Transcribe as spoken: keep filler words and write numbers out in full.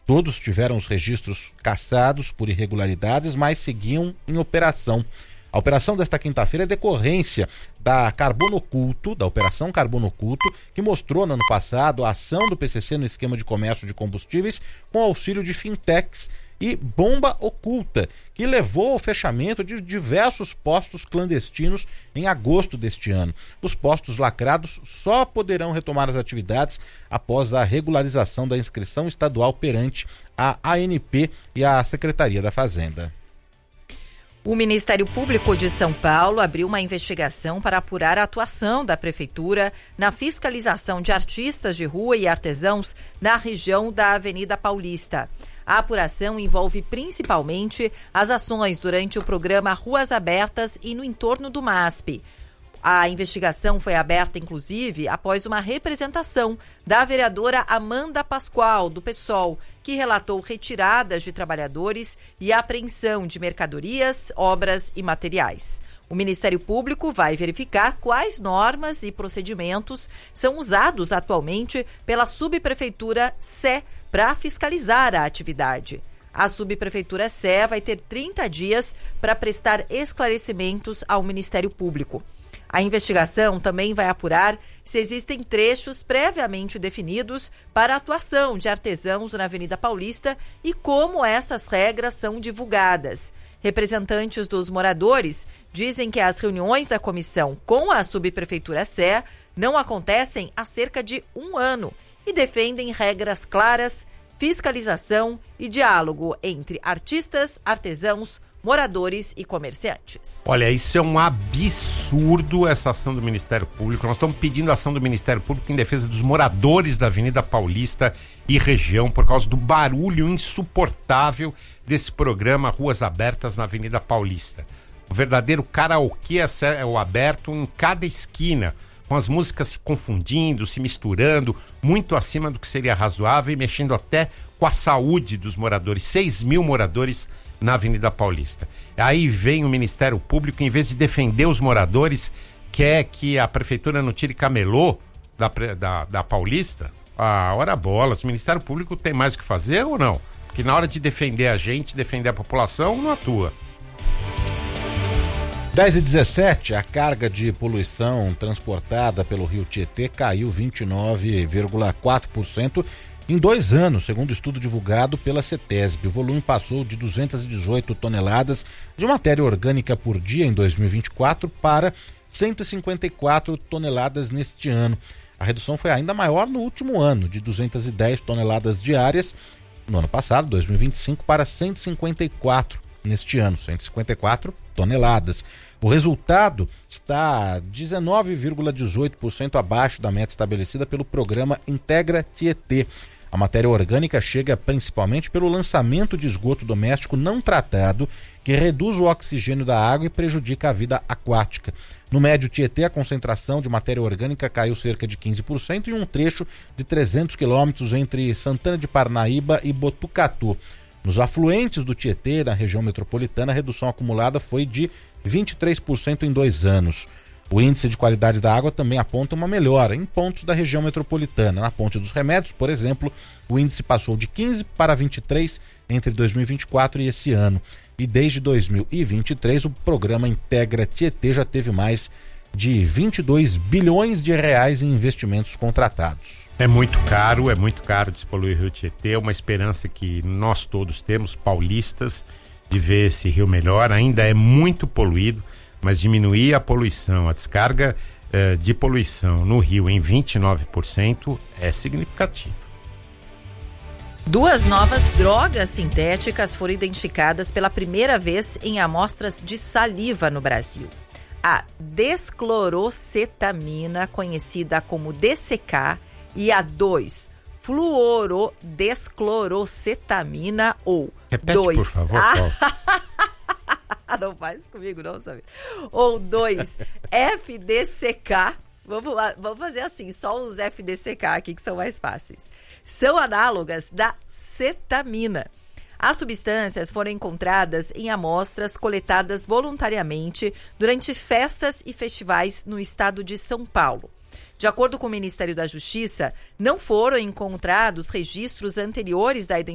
Todos tiveram os registros cassados por irregularidades, mas seguiam em operação. A operação desta quinta-feira é decorrência da Carbono Oculto, da Operação Carbono Oculto, que mostrou no ano passado a ação do P C C no esquema de comércio de combustíveis com auxílio de fintechs e bomba oculta, que levou ao fechamento de diversos postos clandestinos em agosto deste ano. Os postos lacrados só poderão retomar as atividades após a regularização da inscrição estadual perante a A N P e a Secretaria da Fazenda. O Ministério Público de São Paulo abriu uma investigação para apurar a atuação da Prefeitura na fiscalização de artistas de rua e artesãos na região da Avenida Paulista. A apuração envolve principalmente as ações durante o programa Ruas Abertas e no entorno do M A S P. A investigação foi aberta, inclusive, após uma representação da vereadora Amanda Pascoal, do PSOL, que relatou retiradas de trabalhadores e apreensão de mercadorias, obras e materiais. O Ministério Público vai verificar quais normas e procedimentos são usados atualmente pela Subprefeitura Sé para fiscalizar a atividade. A Subprefeitura Sé vai ter trinta dias para prestar esclarecimentos ao Ministério Público. A investigação também vai apurar se existem trechos previamente definidos para a atuação de artesãos na Avenida Paulista e como essas regras são divulgadas. Representantes dos moradores dizem que as reuniões da comissão com a Subprefeitura Sé não acontecem há cerca de um ano e defendem regras claras, fiscalização e diálogo entre artistas, artesãos, moradores e comerciantes. Olha, isso é um absurdo, essa ação do Ministério Público. Nós estamos pedindo a ação do Ministério Público em defesa dos moradores da Avenida Paulista e região por causa do barulho insuportável desse programa Ruas Abertas na Avenida Paulista. O verdadeiro karaokê é o aberto em cada esquina, com as músicas se confundindo, se misturando, muito acima do que seria razoável e mexendo até com a saúde dos moradores. seis mil moradores na Avenida Paulista. Aí vem o Ministério Público, em vez de defender os moradores, quer que a Prefeitura não tire camelô da, da, da Paulista. Ah, ora bolas, o Ministério Público tem mais o que fazer ou não? Porque na hora de defender a gente, defender a população, não atua. dez e dezessete, a carga de poluição transportada pelo Rio Tietê caiu vinte e nove vírgula quatro por cento em dois anos, segundo estudo divulgado pela CETESB. O volume passou de duzentas e dezoito toneladas de matéria orgânica por dia em dois mil e vinte e quatro para cento e cinquenta e quatro toneladas neste ano. A redução foi ainda maior no último ano, de duzentas e dez toneladas diárias no ano passado, dois mil e vinte e cinco, para cento e cinquenta e quatro neste ano, cento e cinquenta e quatro toneladas. O resultado está dezenove vírgula dezoito por cento abaixo da meta estabelecida pelo programa Integra Tietê. A matéria orgânica chega principalmente pelo lançamento de esgoto doméstico não tratado, que reduz o oxigênio da água e prejudica a vida aquática. No Médio Tietê, a concentração de matéria orgânica caiu cerca de quinze por cento em um trecho de trezentos quilômetros entre Santana de Parnaíba e Botucatu. Nos afluentes do Tietê, na região metropolitana, a redução acumulada foi de vinte e três por cento em dois anos. O índice de qualidade da água também aponta uma melhora em pontos da região metropolitana. Na Ponte dos Remédios, por exemplo, o índice passou de quinze para vinte e três entre dois mil e vinte e quatro e esse ano. E desde dois mil e vinte e três, o programa Integra Tietê já teve mais de vinte e dois bilhões de reais em investimentos contratados. É muito caro, é muito caro despoluir o Rio Tietê. É uma esperança que nós todos temos, paulistas, de ver esse rio melhor. Ainda é muito poluído, mas diminuir a poluição, a descarga eh, de poluição no rio em vinte e nove por cento é significativo. Duas novas drogas sintéticas foram identificadas pela primeira vez em amostras de saliva no Brasil. A desclorocetamina, conhecida como D C K, e a dois fluorodesclorocetamina ou Repete, dois por favor, Paulo. Não faz comigo não, sabe? Ou dois F D C K. Vamos lá, vamos fazer assim, só os F D C K aqui que são mais fáceis. São análogas da cetamina. As substâncias foram encontradas em amostras coletadas voluntariamente durante festas e festivais no estado de São Paulo. De acordo com o Ministério da Justiça, não foram encontrados registros anteriores da identificação